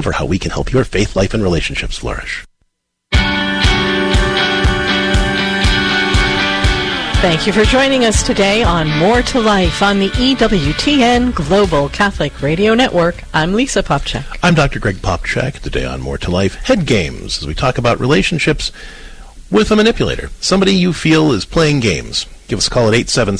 for how we can help your faith, life, and relationships flourish. Thank you for joining us today on More to Life on the EWTN Global Catholic Radio Network. I'm Lisa Popchak. I'm Dr. Greg Popchak. Today on More to Life, Head Games, as we talk about relationships with a manipulator, somebody you feel is playing games. Give us a call at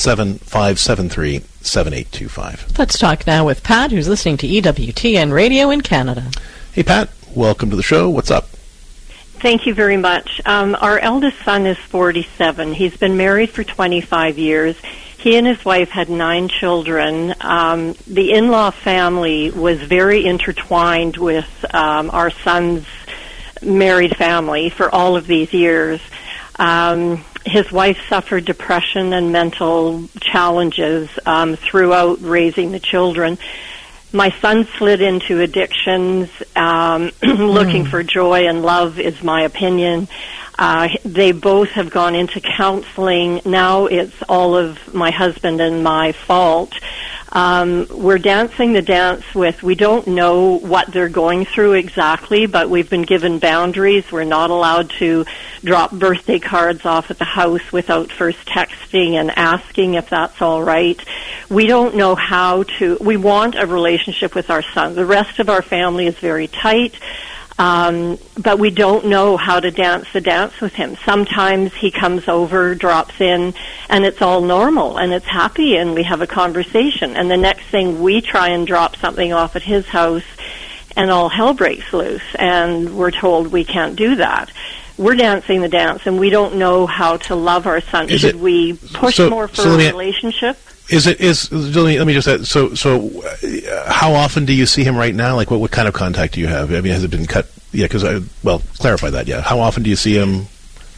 877-573-7825. Let's talk now with Pat, who's listening to EWTN Radio in Canada. Hey, Pat. Welcome to the show. What's up? Thank you very much. Our eldest son is 47. He's been married for 25 years. He and his wife had 9 children. The in-law family was very intertwined with our son's married family for all of these years. His wife suffered depression and mental challenges throughout raising the children. My son slid into addictions, looking for joy and love is my opinion. They both have gone into counseling. Now it's all of my husband and my fault. We're dancing the dance with, we don't know what they're going through exactly, but we've been given boundaries. We're not allowed to drop birthday cards off at the house without first texting and asking if that's all right. We don't know how to, we want a relationship with our son. The rest of our family is very tight. But we don't know how to dance the dance with him. Sometimes he comes over, drops in, and it's all normal, and it's happy, and we have a conversation. And the next thing, we try and drop something off at his house, and all hell breaks loose, and we're told we can't do that. We're dancing the dance, and we don't know how to love our son. Should we push more for a relationship? Let me just add, so how often do you see him right now? Like, what kind of contact do you have? I mean, has it been cut? Yeah, because clarify that, yeah. How often do you see him?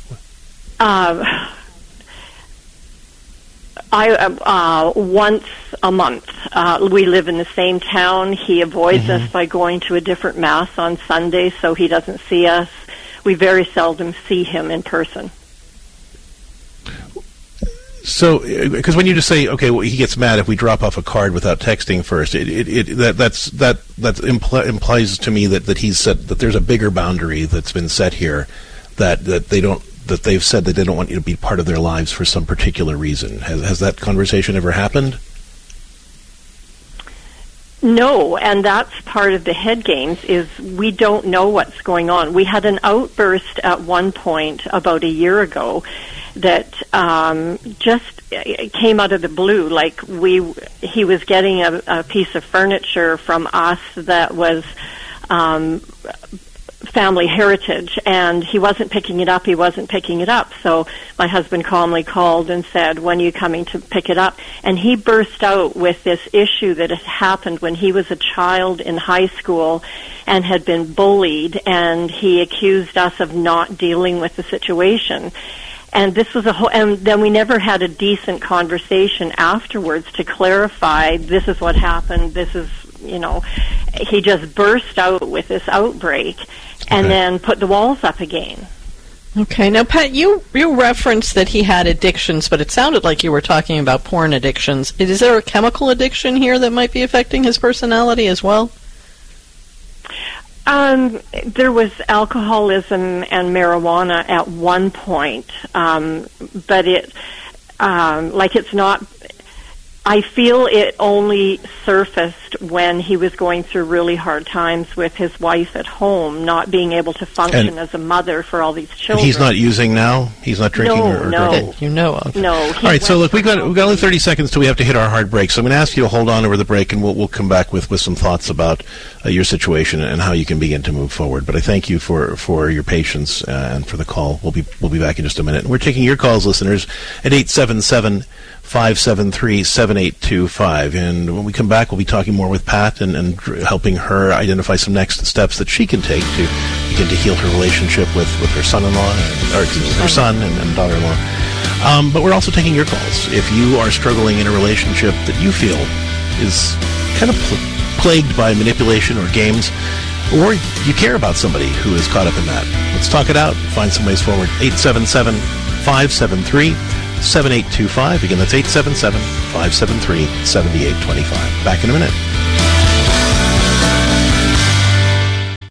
Once a month. We live in the same town. He avoids us by going to a different mass on Sunday, so he doesn't see us. We very seldom see him in person. So, because when you just say, okay, well, he gets mad if we drop off a card without texting first, that implies to me that he's set, that there's a bigger boundary that's been set here, that they've said that they don't want you to be part of their lives for some particular reason. Has that conversation ever happened? No, and that's part of the head games, is we don't know what's going on. We had an outburst at one point about a year ago that just came out of the blue. Like, he was getting a piece of furniture from us that was family heritage, and he wasn't picking it up. So my husband calmly called and said, when are you coming to pick it up? And he burst out with this issue that had happened when he was a child in high school and had been bullied, and he accused us of not dealing with the situation. And this was and then we never had a decent conversation afterwards to clarify, this is what happened, this is, he just burst out with this outbreak and then put the walls up again. Okay. Now, Pat, you referenced that he had addictions, but it sounded like you were talking about porn addictions. Is there a chemical addiction here that might be affecting his personality as well? There was alcoholism and marijuana at one point, but it's not. I feel it only surfaced when he was going through really hard times with his wife at home, not being able to function as a mother for all these children. He's not using now? He's not drinking or drinking? You know of. No. All right, so look, we've got only 30 seconds till we have to hit our hard break, so I'm going to ask you to hold on over the break, and we'll come back with some thoughts about your situation and how you can begin to move forward. But I thank you for your patience and for the call. We'll be back in just a minute. And we're taking your calls, listeners, at 877-573-7825. And when we come back, we'll be talking more with Pat and helping her identify some next steps that she can take to begin to heal her relationship with her son-in-law, her son and daughter-in-law. But we're also taking your calls. If you are struggling in a relationship that you feel is kind of plagued by manipulation or games, or you care about somebody who is caught up in that, let's talk it out, find some ways forward. 877-573-7825. Again, that's 877-573-7825. Back in a minute.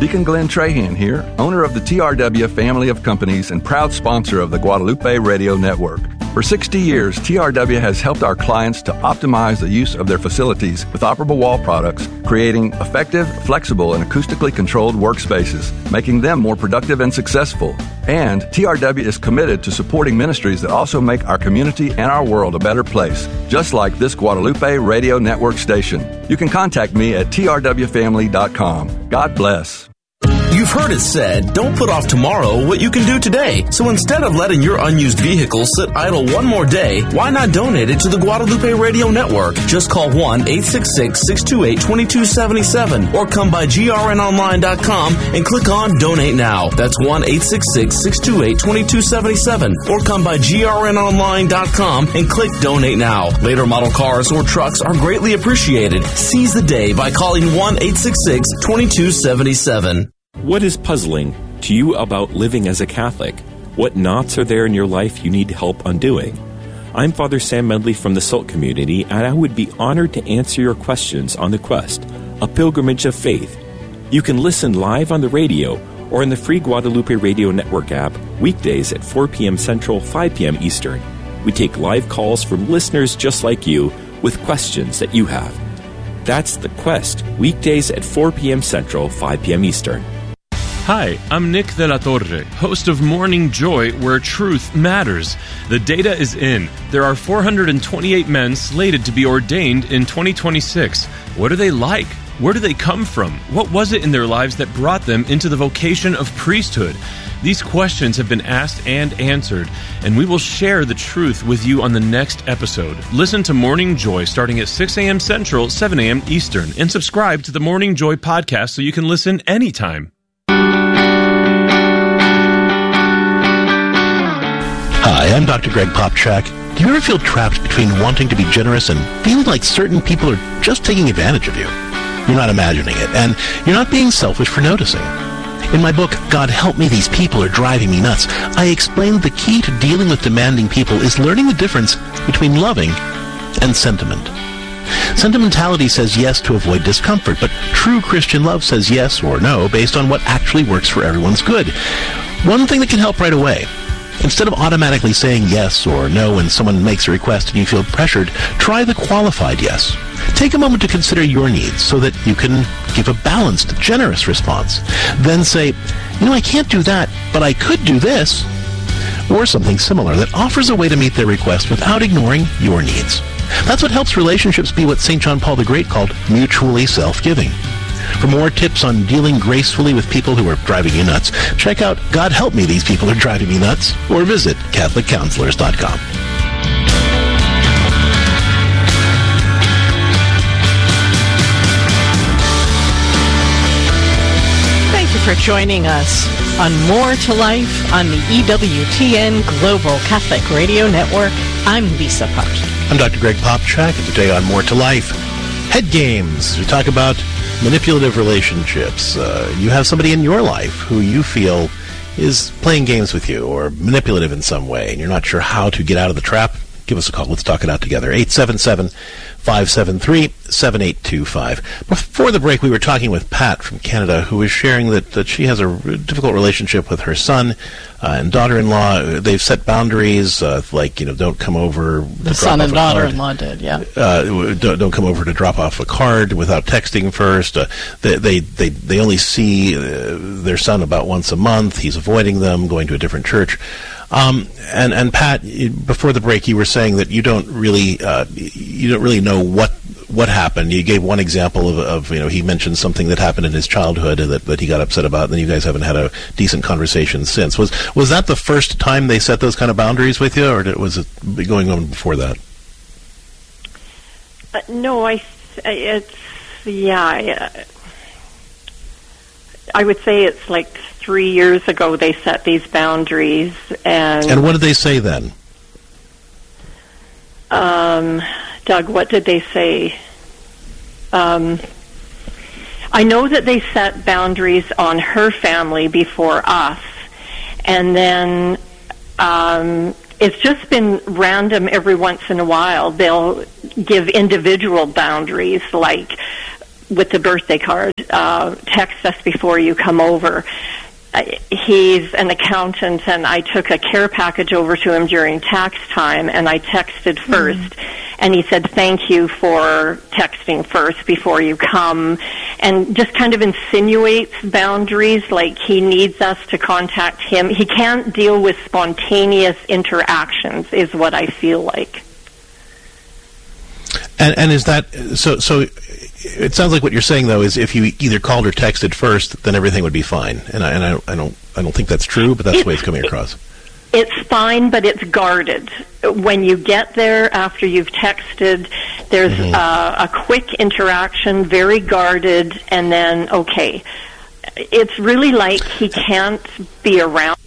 Deacon Glenn Trahan here, owner of the TRW family of companies and proud sponsor of the Guadalupe Radio Network. For 60 years, TRW has helped our clients to optimize the use of their facilities with operable wall products, creating effective, flexible, and acoustically controlled workspaces, making them more productive and successful. And TRW is committed to supporting ministries that also make our community and our world a better place, just like this Guadalupe Radio Network station. You can contact me at trwfamily.com. God bless. You've heard it said, don't put off tomorrow what you can do today. So instead of letting your unused vehicle sit idle one more day, why not donate it to the Guadalupe Radio Network? Just call 1-866-628-2277 or come by grnonline.com and click on Donate Now. That's 1-866-628-2277 or come by grnonline.com and click Donate Now. Later model cars or trucks are greatly appreciated. Seize the day by calling 1-866-2277. What is puzzling to you about living as a Catholic? What knots are there in your life you need help undoing? I'm Father Sam Medley from the SALT community, and I would be honored to answer your questions on The Quest, a pilgrimage of faith. You can listen live on the radio or in the free Guadalupe Radio Network app weekdays at 4 p.m. Central, 5 p.m. Eastern. We take live calls from listeners just like you with questions that you have. That's The Quest, weekdays at 4 p.m. Central, 5 p.m. Eastern. Hi, I'm Nick de la Torre, host of Morning Joy, where truth matters. The data is in. There are 428 men slated to be ordained in 2026. What are they like? Where do they come from? What was it in their lives that brought them into the vocation of priesthood? These questions have been asked and answered, and we will share the truth with you on the next episode. Listen to Morning Joy starting at 6 a.m. Central, 7 a.m. Eastern, and subscribe to the Morning Joy podcast so you can listen anytime. Hi, I'm Dr. Greg Popchak. Do you ever feel trapped between wanting to be generous and feeling like certain people are just taking advantage of you? You're not imagining it, and you're not being selfish for noticing. In my book, God Help Me, These People Are Driving Me Nuts, I explained the key to dealing with demanding people is learning the difference between loving and sentiment. Sentimentality says yes to avoid discomfort, but true Christian love says yes or no based on what actually works for everyone's good. One thing that can help right away: instead of automatically saying yes or no when someone makes a request and you feel pressured, try the qualified yes. Take a moment to consider your needs so that you can give a balanced, generous response. Then say, I can't do that, but I could do this. Or something similar that offers a way to meet their request without ignoring your needs. That's what helps relationships be what St. John Paul the Great called mutually self-giving. For more tips on dealing gracefully with people who are driving you nuts, check out God Help Me, These People Are Driving Me Nuts, or visit CatholicCounselors.com. Thank you for joining us on More to Life on the EWTN Global Catholic Radio Network. I'm Lisa Popchak. I'm Dr. Greg Popchak, and today on More to Life, head games. We talk about manipulative relationships. You have somebody in your life who you feel is playing games with you or manipulative in some way, and you're not sure how to get out of the trap. Give us a call. Let's talk it out together. 877-573-7825. Before the break, we were talking with Pat from Canada, who was sharing that she has a difficult relationship with her son and daughter-in-law. They've set boundaries, don't come over. The son and daughter-in-law did, yeah. Don't come over to drop off a card without texting first. They only see their son about once a month. He's avoiding them, going to a different church. And Pat, before the break, you were saying that you don't really know what happened. You gave one example of he mentioned something that happened in his childhood that he got upset about, and then you guys haven't had a decent conversation since. Was that the first time they set those kind of boundaries with you, or was it going on before that? No, I would say it's like 3 years ago they set these boundaries. And what did they say then? Doug, what did they say? I know that they set boundaries on her family before us, and then it's just been random every once in a while. They'll give individual boundaries, like with the birthday card, text us before you come over. He's an accountant, and I took a care package over to him during tax time, and I texted first. And he said, thank you for texting first before you come, and just kind of insinuates boundaries, like he needs us to contact him. He can't deal with spontaneous interactions, is what I feel like. And is that so? It sounds like what you're saying, though, is if you either called or texted first, then everything would be fine. And I don't think that's true, but that's the way it's coming across. It's fine, but it's guarded. When you get there after you've texted, there's a quick interaction, very guarded, and then okay. It's really like he can't be around.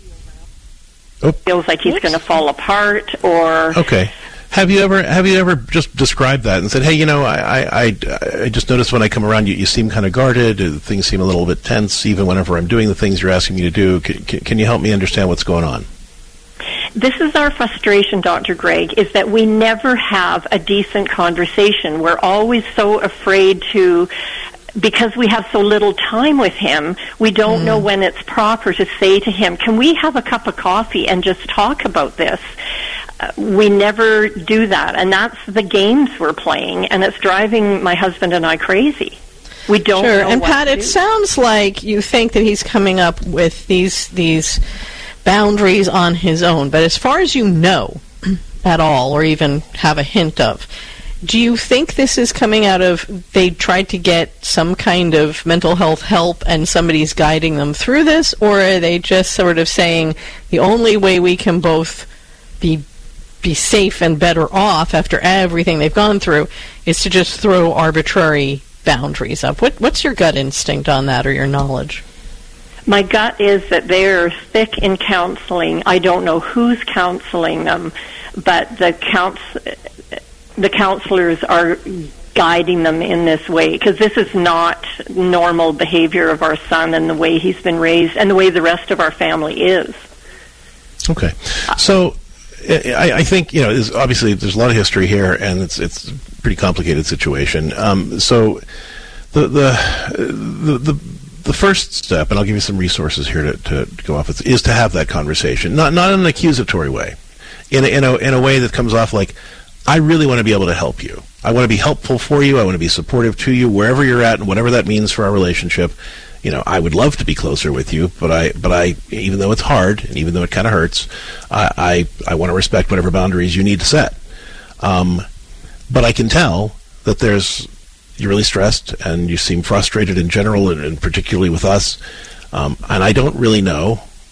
Feels like he's going to fall apart, or okay. Have you ever just described that and said, hey, I just noticed when I come around you seem kind of guarded, things seem a little bit tense, even whenever I'm doing the things you're asking me to do. Can you help me understand what's going on? This is our frustration, Dr. Greg, is that we never have a decent conversation. We're always so afraid to, because we have so little time with him, we don't know when it's proper to say to him, can we have a cup of coffee and just talk about this? We never do that, and that's the games we're playing, and it's driving my husband and I crazy. We don't know and what Pat, to it do. sounds like you think that he's coming up with these boundaries on his own, but as far as you know at all, or even have a hint of, do you think this is coming out of they tried to get some kind of mental health help and somebody's guiding them through this, or are they just sort of saying the only way we can both be safe and better off after everything they've gone through is to just throw arbitrary boundaries up? What's your gut instinct on that, or your knowledge? My gut is that they're thick in counseling. I don't know who's counseling them, but the counselors are guiding them in this way, because this is not normal behavior of our son and the way he's been raised and the way the rest of our family is. Okay. So I think, obviously there's a lot of history here, and it's a pretty complicated situation. So the first step, and I'll give you some resources here to go off with, is to have that conversation, not in an accusatory way, in a way that comes off like, I really want to be able to help you. I want to be helpful for you. I want to be supportive to you wherever you're at, and whatever that means for our relationship. I would love to be closer with you, but I, even though it's hard and even though it kind of hurts, I want to respect whatever boundaries you need to set. But I can tell that you're really stressed and you seem frustrated in general, and particularly with us. And I don't really know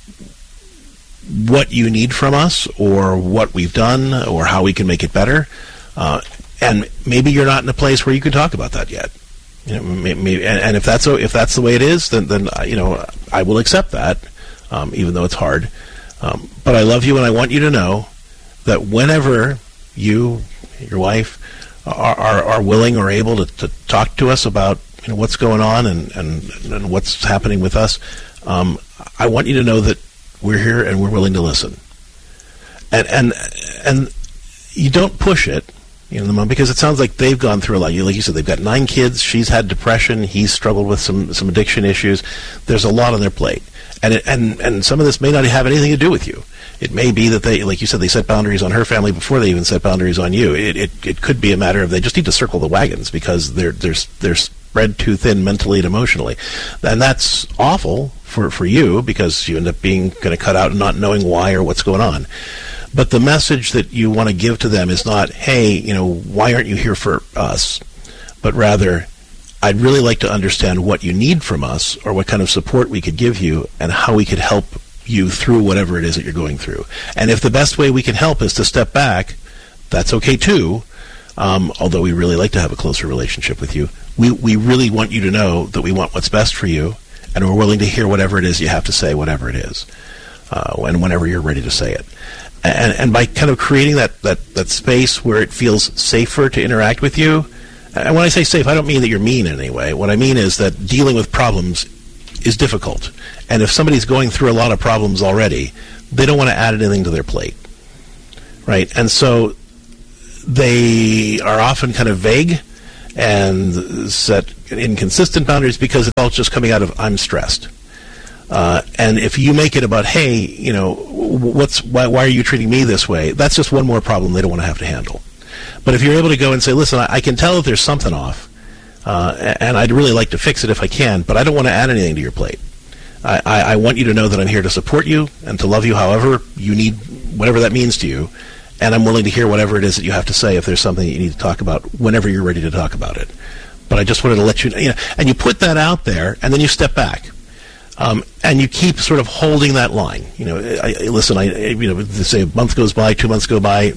what you need from us, or what we've done, or how we can make it better. And maybe you're not in a place where you can talk about that yet. Maybe, and if that's the way it is, then I will accept that, even though it's hard. But I love you, and I want you to know that whenever you, your wife, are willing or able to talk to us about what's going on and what's happening with us, I want you to know that we're here and we're willing to listen. And you don't push it. Because it sounds like they've gone through a lot. Like you said, they've got 9 kids. She's had depression. He's struggled with some addiction issues. There's a lot on their plate, and some of this may not have anything to do with you. It may be that they, like you said, they set boundaries on her family before they even set boundaries on you. It could be a matter of they just need to circle the wagons because they're spread too thin mentally and emotionally, and that's awful for you, because you end up being kind of cut out and not knowing why or what's going on. But the message that you want to give to them is not, hey, why aren't you here for us? But rather, I'd really like to understand what you need from us, or what kind of support we could give you, and how we could help you through whatever it is that you're going through. And if the best way we can help is to step back, that's okay too, although we really like to have a closer relationship with you. We really want you to know that we want what's best for you, and we're willing to hear whatever it is you have to say, whatever it is, and whenever you're ready to say it. And by kind of creating that space where it feels safer to interact with you, and when I say safe, I don't mean that you're mean in any way. What I mean is that dealing with problems is difficult. And if somebody's going through a lot of problems already, they don't want to add anything to their plate, right? And so they are often kind of vague, and set inconsistent boundaries because it's all just coming out of I'm stressed. And if you make it about, hey, why are you treating me this way? That's just one more problem they don't want to have to handle. But if you're able to go and say, listen, I can tell that there's something off, and I'd really like to fix it if I can, but I don't want to add anything to your plate. I want you to know that I'm here to support you and to love you however you need, whatever that means to you, and I'm willing to hear whatever it is that you have to say if there's something that you need to talk about whenever you're ready to talk about it. But I just wanted to let you know, and you put that out there, and then you step back. And you keep sort of holding that line. Say a month goes by, 2 months go by.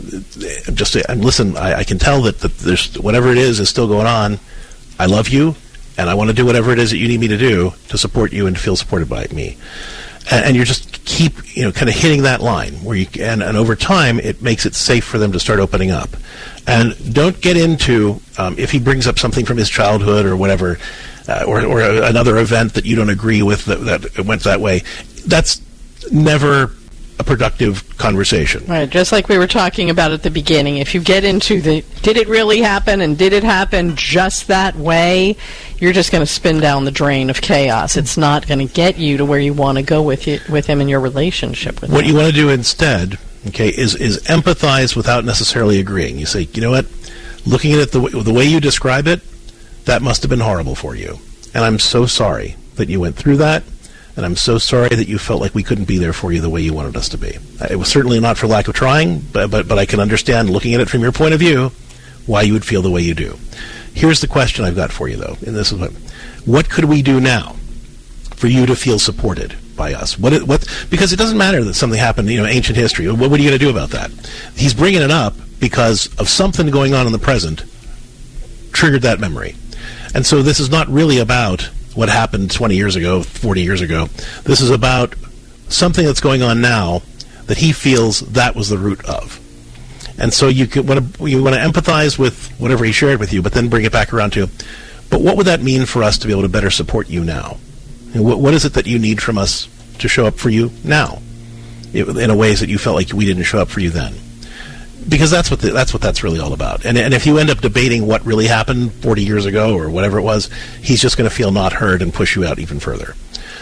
I can tell that there's whatever it is still going on. I love you, and I want to do whatever it is that you need me to do to support you and to feel supported by me. And you just keep, kind of hitting that line where and over time it makes it safe for them to start opening up. And don't get into if he brings up something from his childhood or whatever. Or another event that you don't agree with that went that way. That's never a productive conversation. Right, just like we were talking about at the beginning. If you get into did it really happen and did it happen just that way, you're just going to spin down the drain of chaos. It's not going to get you to where you want to go with him in your relationship with him. What you want to do instead, is empathize without necessarily agreeing. You say, you know what, looking at it the way you describe it, that must have been horrible for you. And I'm so sorry that you went through that, and I'm so sorry that you felt like we couldn't be there for you the way you wanted us to be. It was certainly not for lack of trying, but I can understand, looking at it from your point of view, why you would feel the way you do. Here's the question I've got for you, though, and this is what could we do now for you to feel supported by us? Because it doesn't matter that something happened, ancient history. What are you going to do about that? He's bringing it up because of something going on in the present triggered that memory. And so this is not really about what happened 20 years ago, 40 years ago. This is about something that's going on now that he feels that was the root of. And so you want to empathize with whatever he shared with you, but then bring it back around to, but what would that mean for us to be able to better support you now? And what is it that you need from us to show up for you now in a ways that you felt like we didn't show up for you then? Because that's what that's really all about. And if you end up debating what really happened 40 years ago or whatever it was, he's just going to feel not heard and push you out even further.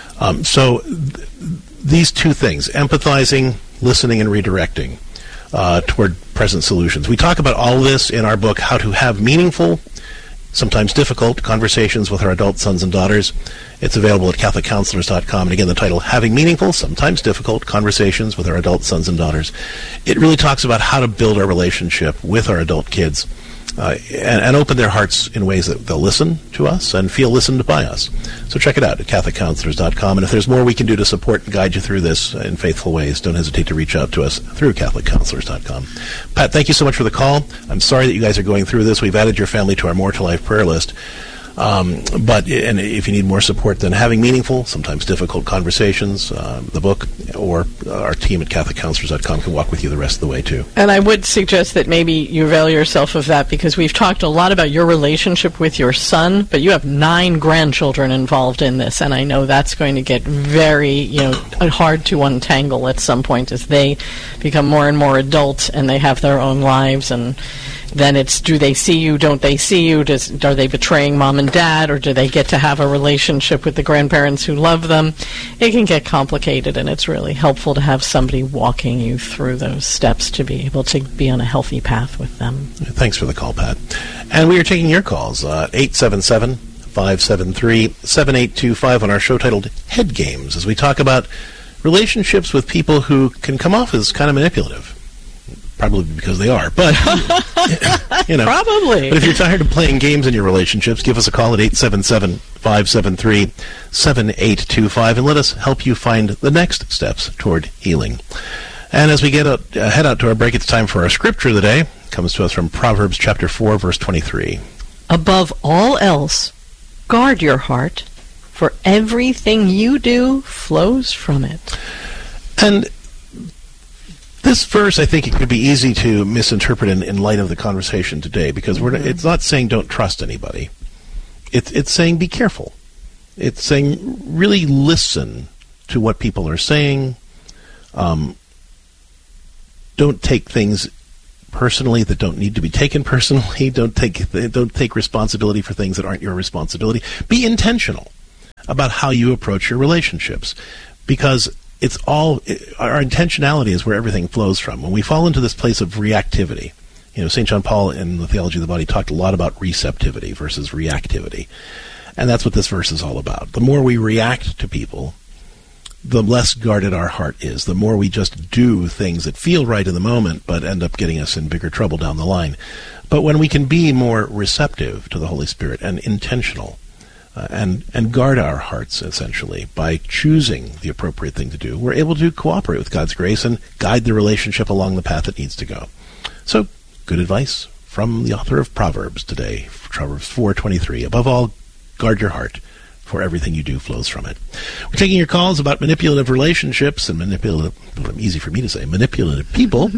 These two things, empathizing, listening, and redirecting toward present solutions. We talk about all this in our book, How to Have Meaningful, Sometimes Difficult Conversations with Our Adult Sons and Daughters. It's available at CatholicCounselors.com. And again, the title, Having Meaningful, Sometimes Difficult Conversations with Our Adult Sons and Daughters. It really talks about how to build our relationship with our adult kids and open their hearts in ways that they'll listen to us and feel listened by us. So check it out at CatholicCounselors.com. And if there's more we can do to support and guide you through this in faithful ways, don't hesitate to reach out to us through CatholicCounselors.com. Pat, thank you so much for the call. I'm sorry that you guys are going through this. We've added your family to our More to Life prayer list. But if you need more support, then Having Meaningful, Sometimes Difficult Conversations, the book, or our team at CatholicCounselors.com can walk with you the rest of the way, too. And I would suggest that maybe you avail yourself of that, because we've talked a lot about your relationship with your son, but you have 9 grandchildren involved in this, and I know that's going to get very, hard to untangle at some point as they become more and more adult and they have their own lives. And then it's, do they see you, don't they see you, are they betraying mom and dad, or do they get to have a relationship with the grandparents who love them? It can get complicated, and it's really helpful to have somebody walking you through those steps to be able to be on a healthy path with them. Thanks for the call, Pat. And we are taking your calls, 877-573-7825 on our show titled Head Games, as we talk about relationships with people who can come off as kind of manipulative. Probably because they are, but Probably. But if you're tired of playing games in your relationships, give us a call at 877-573-7825 and let us help you find the next steps toward healing. And as we head out to our break, it's time for our scripture of the day. It comes to us from Proverbs chapter 4, verse 23. Above all else, guard your heart, for everything you do flows from it. And this verse, I think it could be easy to misinterpret in light of the conversation today, because it's not saying don't trust anybody. It's saying be careful. It's saying really listen to what people are saying. Don't take things personally that don't need to be taken personally. Don't take responsibility for things that aren't your responsibility. Be intentional about how you approach your relationships, because our intentionality is where everything flows from. When we fall into this place of reactivity, St. John Paul in the Theology of the Body talked a lot about receptivity versus reactivity. And that's what this verse is all about. The more we react to people, the less guarded our heart is. The more we just do things that feel right in the moment but end up getting us in bigger trouble down the line. But when we can be more receptive to the Holy Spirit and intentional, and guard our hearts, essentially, by choosing the appropriate thing to do, we're able to cooperate with God's grace and guide the relationship along the path it needs to go. So, good advice from the author of Proverbs today, Proverbs 4:23. Above all, guard your heart, for everything you do flows from it. We're taking your calls about manipulative relationships and easy for me to say, manipulative people.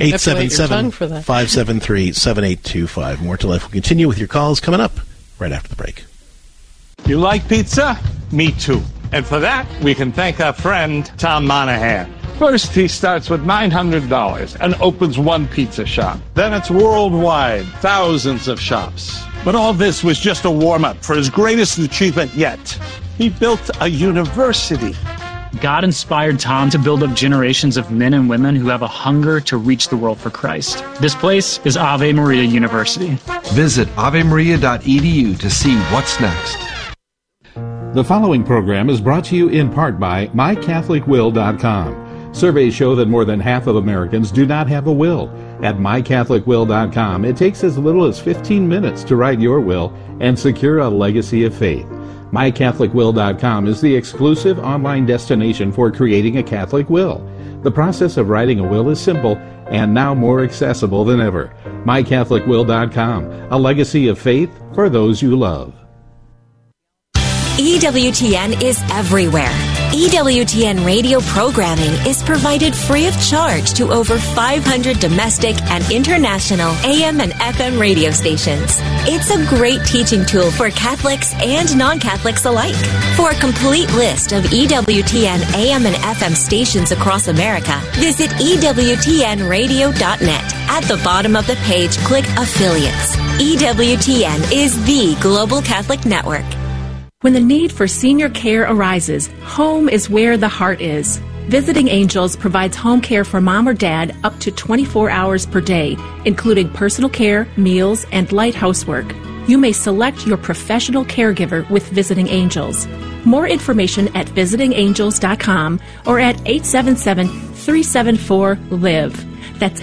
877-573-7825. More to Life will continue with your calls coming up right after the break. You like pizza? Me too. And for that, we can thank our friend, Tom Monahan. First, he starts with $900 and opens one pizza shop. Then it's worldwide, thousands of shops. But all this was just a warm-up for his greatest achievement yet. He built a university. God inspired Tom to build up generations of men and women who have a hunger to reach the world for Christ. This place is Ave Maria University. Visit avemaria.edu to see what's next. The following program is brought to you in part by MyCatholicWill.com. Surveys show that more than half of Americans do not have a will. At MyCatholicWill.com, it takes as little as 15 minutes to write your will and secure a legacy of faith. MyCatholicWill.com is the exclusive online destination for creating a Catholic will. The process of writing a will is simple and now more accessible than ever. MyCatholicWill.com, a legacy of faith for those you love. EWTN is everywhere. EWTN radio programming is provided free of charge to over 500 domestic and international AM and FM radio stations. It's a great teaching tool for Catholics and non-Catholics alike. For a complete list of EWTN AM and FM stations across America, visit EWTNradio.net. At the bottom of the page, click Affiliates. EWTN is the Global Catholic Network. When the need for senior care arises, home is where the heart is. Visiting Angels provides home care for mom or dad up to 24 hours per day, including personal care, meals, and light housework. You may select your professional caregiver with Visiting Angels. More information at visitingangels.com or at 877-374-LIVE. That's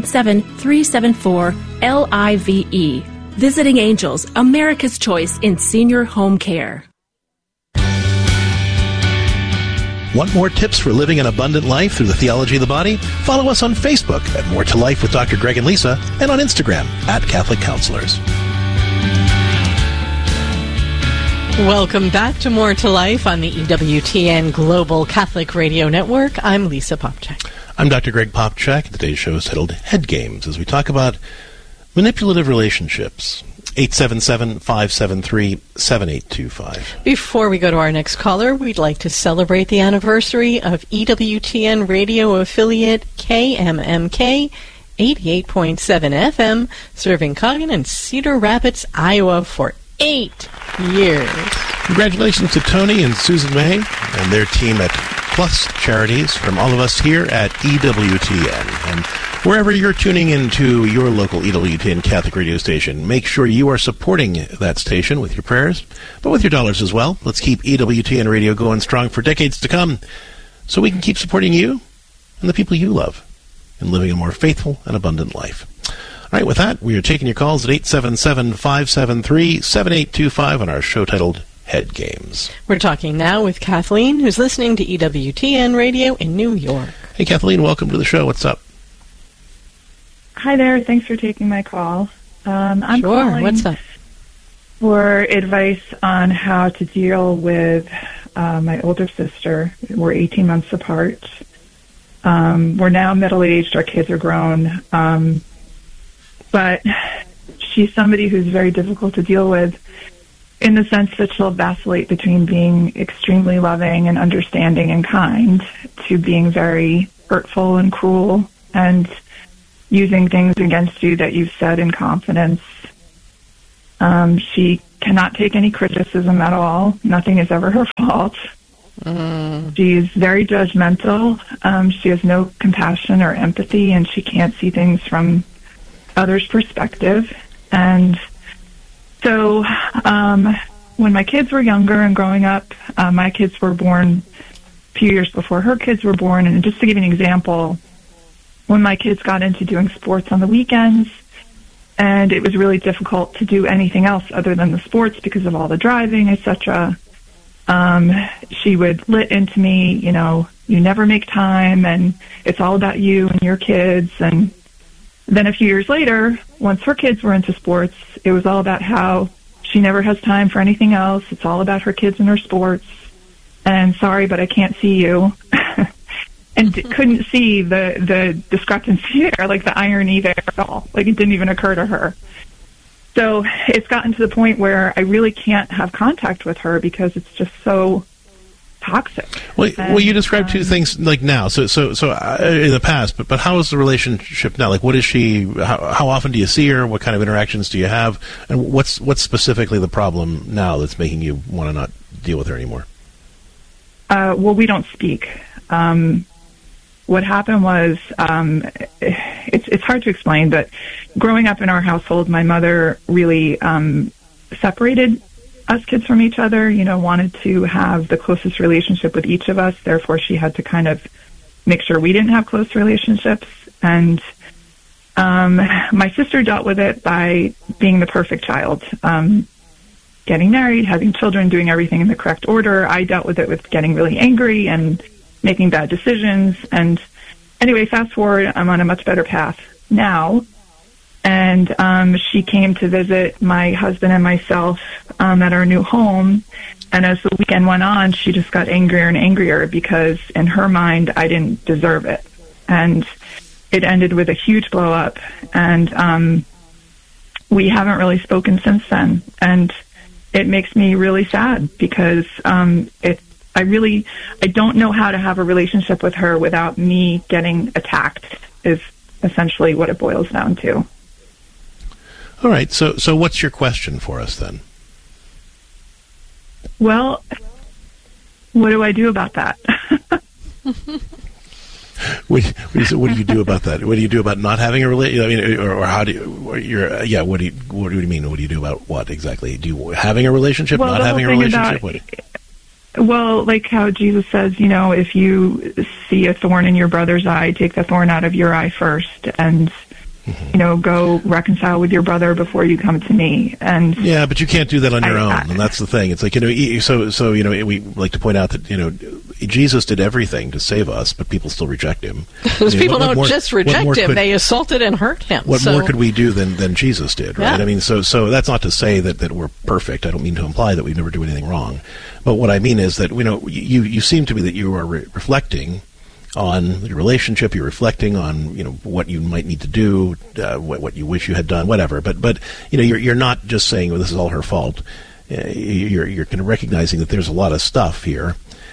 877-374-LIVE. Visiting Angels, America's choice in senior home care. Want more tips for living an abundant life through the Theology of the Body? Follow us on Facebook at More to Life with Dr. Greg and Lisa, and on Instagram at Catholic Counselors. Welcome back to More to Life on the EWTN Global Catholic Radio Network. I'm Lisa Popcak. I'm Dr. Greg Popcak. Today's show is titled Head Games, as we talk about manipulative relationships. 877-573-7825. Before we go to our next caller, we'd like to celebrate the anniversary of EWTN radio affiliate KMMK 88.7 FM, serving Coggin and Cedar Rapids, Iowa for 8 years. Congratulations to Tony and Susan May and their team at Plus Charities from all of us here at EWTN. And wherever you're tuning into your local EWTN Catholic radio station, make sure you are supporting that station with your prayers, but with your dollars as well. Let's keep EWTN radio going strong for decades to come so we can keep supporting you and the people you love in living a more faithful and abundant life. All right, with that, we are taking your calls at 877-573-7825 on our show titled Head Games. We're talking now with Kathleen, who's listening to EWTN radio in New York. Hey, Kathleen, welcome to the show. What's up? Hi there. Thanks for taking my call. I'm calling What's up? For advice on how to deal with my older sister. We're 18 months apart. We're now middle-aged. Our kids are grown. But she's somebody who's very difficult to deal with in the sense that she'll vacillate between being extremely loving and understanding and kind to being very hurtful and cruel. And using things against you that you've said in confidence. She cannot take any criticism at all. Nothing is ever her fault. She's very judgmental. She has no compassion or empathy, and she can't see things from others' perspective. And so when my kids were younger and growing up, my kids were born a few years before her kids were born. And just to give you an example, when my kids got into doing sports on the weekends, and it was really difficult to do anything else other than the sports because of all the driving, etc., she would lit into me, you never make time, and it's all about you and your kids. And then a few years later, once her kids were into sports, it was all about how she never has time for anything else. It's all about her kids and her sports. And sorry, but I can't see you. And couldn't see the discrepancy there, like the irony there at all. Like, it didn't even occur to her. So it's gotten to the point where I really can't have contact with her because it's just so toxic. Well, you described two things, like now. So in the past, but how is the relationship now? Like, what is she? How often do you see her? What kind of interactions do you have? And what's specifically the problem now that's making you want to not deal with her anymore? Well, we don't speak. What happened was, it's hard to explain, but growing up in our household, my mother really separated us kids from each other, wanted to have the closest relationship with each of us. Therefore, she had to kind of make sure we didn't have close relationships. And my sister dealt with it by being the perfect child, getting married, having children, doing everything in the correct order. I dealt with it with getting really angry and making bad decisions. And anyway, fast forward, I'm on a much better path now. And she came to visit my husband and myself at our new home. And as the weekend went on, she just got angrier and angrier because in her mind, I didn't deserve it. And it ended with a huge blow up. And we haven't really spoken since then. And it makes me really sad because I don't know how to have a relationship with her without me getting attacked, is essentially what it boils down to. All right. So what's your question for us then? Well, what do I do about that? What do you do about that? What do you do about not having a relationship? I mean, or how do you? What do you mean? What do you do about what exactly? Do you having a relationship? Not having a relationship? Well, like how Jesus says, if you see a thorn in your brother's eye, take the thorn out of your eye first, and go reconcile with your brother before you come to me. And yeah, but you can't do that on your own, and that's the thing. It's like so we like to point out that Jesus did everything to save us, but people still reject him. Those people don't just reject him; they assaulted and hurt him. What more could we do than Jesus did? Right? Yeah. I mean, so that's not to say that we're perfect. I don't mean to imply that we never do anything wrong. But what I mean is that you seem to me that you are reflecting on your relationship. You're reflecting on what you might need to do, what you wish you had done, whatever. But you're not just saying, well, this is all her fault. You're kind of recognizing that there's a lot of stuff here,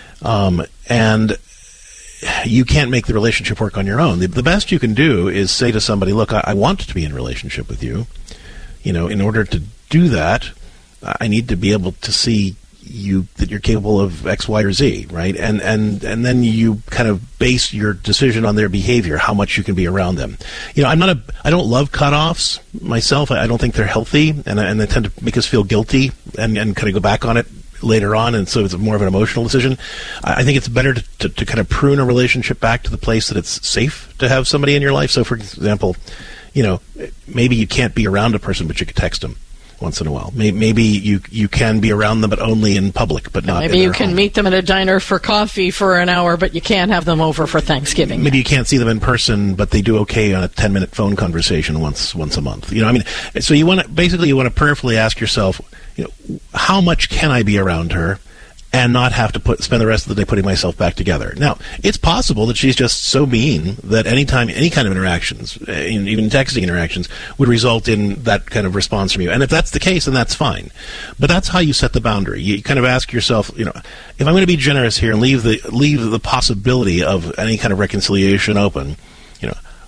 and you can't make the relationship work on your own. The best you can do is say to somebody, look, I want to be in a relationship with you. In order to do that, I need to be able to see that you're capable of X, Y, or Z, right? And then you kind of base your decision on their behavior, how much you can be around them. I don't love cutoffs myself. I don't think they're healthy, and they tend to make us feel guilty and kind of go back on it later on, and so it's more of an emotional decision. I think it's better to kind of prune a relationship back to the place that it's safe to have somebody in your life. So, for example, maybe you can't be around a person, but you could text them once in a while. Maybe you can be around them, but only in public, but not. Maybe you can meet them at a diner for coffee for an hour, but you can't have them over for Thanksgiving. Maybe you can't see them in person, but they do okay on a 10-minute phone conversation once a month. So you want to prayerfully ask yourself, how much can I be around her and not have to spend the rest of the day putting myself back together? Now, it's possible that she's just so mean that any kind of interactions, even texting interactions, would result in that kind of response from you. And if that's the case, then that's fine. But that's how you set the boundary. You kind of ask yourself, if I'm going to be generous here and leave the possibility of any kind of reconciliation open,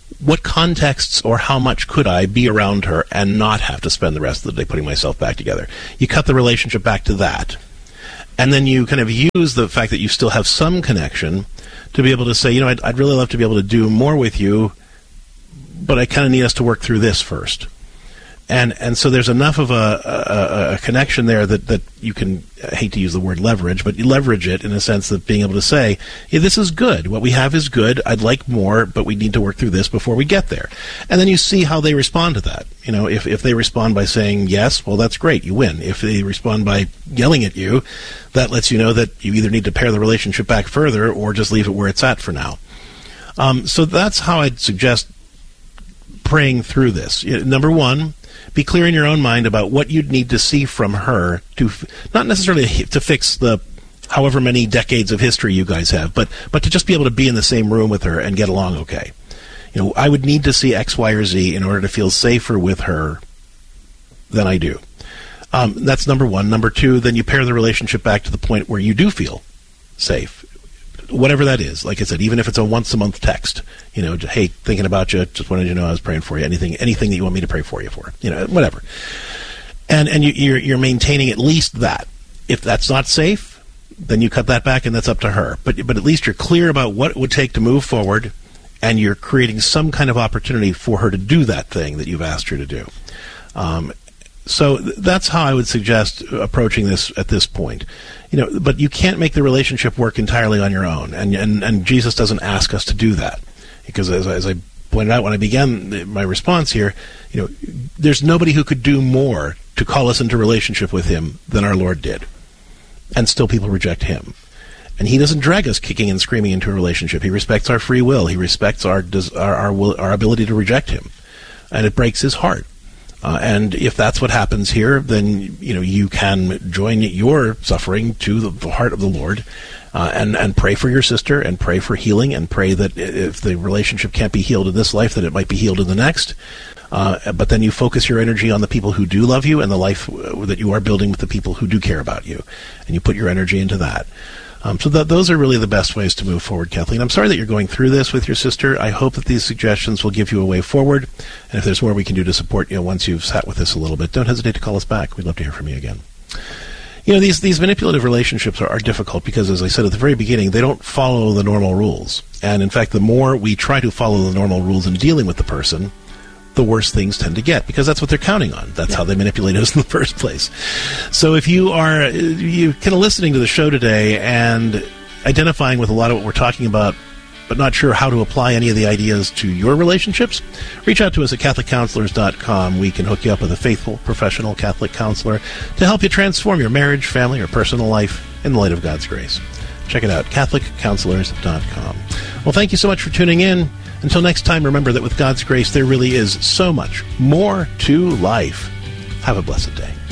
what contexts or how much could I be around her and not have to spend the rest of the day putting myself back together? You cut the relationship back to that. And then you kind of use the fact that you still have some connection to be able to say, I'd really love to be able to do more with you, but I kind of need us to work through this first. And so there's enough of a connection there that you can, I hate to use the word leverage, but you leverage it in a sense of being able to say, yeah, this is good. What we have is good. I'd like more, but we need to work through this before we get there. And then you see how they respond to that. If they respond by saying yes, well, that's great. You win. If they respond by yelling at you, that lets you know that you either need to pare the relationship back further or just leave it where it's at for now. So that's how I'd suggest praying through this. Number one, be clear in your own mind about what you'd need to see from her to, not necessarily to fix the however many decades of history you guys have, but to just be able to be in the same room with her and get along okay. I would need to see X, Y, or Z in order to feel safer with her than I do. That's number one. Number two, then you pare the relationship back to the point where you do feel safe. Whatever that is, like I said, even if it's a once-a-month text, hey, thinking about you, just wanted you to know I was praying for you, anything that you want me to pray for you for, whatever. And you're maintaining at least that. If that's not safe, then you cut that back, and that's up to her. But at least you're clear about what it would take to move forward, and you're creating some kind of opportunity for her to do that thing that you've asked her to do. So that's how I would suggest approaching this at this point. But you can't make the relationship work entirely on your own, and Jesus doesn't ask us to do that, because as I pointed out when I began my response here, there's nobody who could do more to call us into relationship with him than our Lord did, and still people reject him. And he doesn't drag us kicking and screaming into a relationship. He respects our free will. He respects our ability to reject him, and it breaks his heart. And if that's what happens here, then you can join your suffering to the heart of the Lord, and pray for your sister, and pray for healing, and pray that if the relationship can't be healed in this life, that it might be healed in the next. But then you focus your energy on the people who do love you and the life that you are building with the people who do care about you, and you put your energy into that. So those are really the best ways to move forward, Kathleen. I'm sorry that you're going through this with your sister. I hope that these suggestions will give you a way forward. And if there's more we can do to support you once you've sat with us a little bit, don't hesitate to call us back. We'd love to hear from you again. These manipulative relationships are difficult because, as I said at the very beginning, they don't follow the normal rules. And in fact, the more we try to follow the normal rules in dealing with the person, the worse things tend to get, because that's what they're counting on. That's how they manipulate us in the first place. So if you kind of listening to the show today and identifying with a lot of what we're talking about, but not sure how to apply any of the ideas to your relationships, reach out to us at CatholicCounselors.com. We can hook you up with a faithful, professional Catholic counselor to help you transform your marriage, family, or personal life in the light of God's grace. Check it out, CatholicCounselors.com. Well, thank you so much for tuning in. Until next time, remember that with God's grace, there really is so much more to life. Have a blessed day.